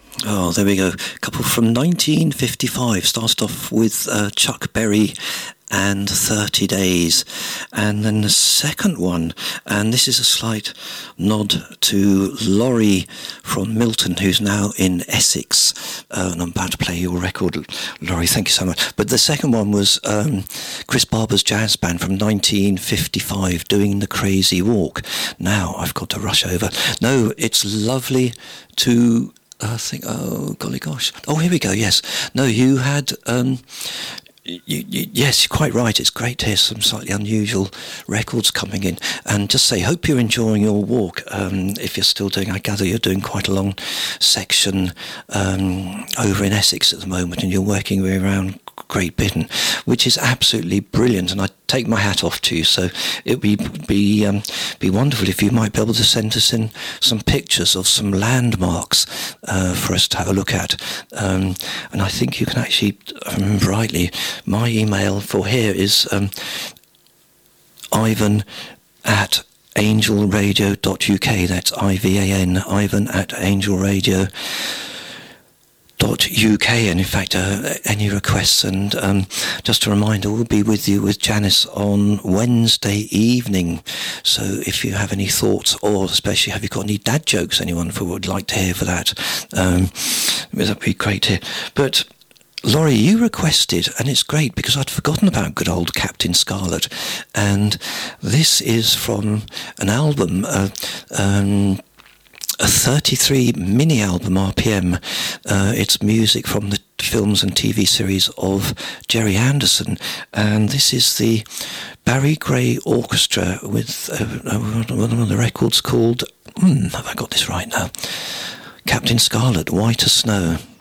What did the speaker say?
Oh, there we go. Couple from 1955. Started off with Chuck Berry and 30 Days. And then the second one, and this is a slight nod to Laurie from Milton, who's now in Essex. And I'm about to play your record, Laurie, thank you so much. But the second one was Chris Barber's jazz band from 1955, Doing the Crazy Walk. Now I've got to rush over. No, it's lovely to... oh, golly gosh. Oh, here we go, yes. No, you had... yes, you're quite right. It's great to hear some slightly unusual records coming in. And just say, hope you're enjoying your walk. If you're still doing, I gather you're doing quite a long section over in Essex at the moment, and you're working your way around Great Britain, which is absolutely brilliant. And I take my hat off to you. So it would be wonderful if you might be able to send us in some pictures of some landmarks for us to have a look at. And I think you can actually, if I remember rightly, my email for here is Ivan at angelradio.uk. That's IVAN, Ivan at angelradio.uk. And in fact, any requests, and just a reminder, we'll be with you with Janice on Wednesday evening. So if you have any thoughts, or especially have you got any dad jokes anyone would like to hear for that, that'd be great to hear. But Laurie, you requested, and it's great because I'd forgotten about good old Captain Scarlet, and this is from an album, a 33 mini album RPM. It's music from the films and TV series of Jerry Anderson, and this is the Barry Gray Orchestra with one of the records called, have I got this right now? Captain Scarlet, White as Snow.